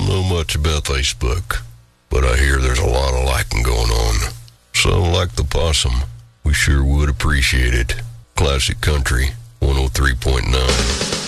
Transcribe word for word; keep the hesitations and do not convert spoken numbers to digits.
don't know much about Facebook, but I hear there's a lot of liking going on. So, like the possum, we sure would appreciate it. Classic Country one oh three point nine.